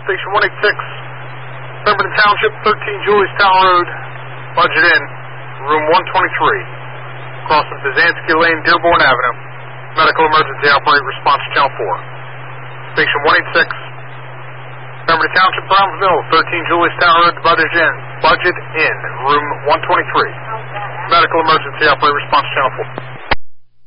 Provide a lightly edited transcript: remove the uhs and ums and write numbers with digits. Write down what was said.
Station 186, Pemberton Township, 13 Juliestown Road, budget in, room 123, crossing Byzantsky Lane, Dearborn Avenue, medical emergency operator, response channel 4. Station 186, Pemberton Township, Brownsville, 13 Juliestown Road, budget in, room 123, medical emergency operator, response channel 4.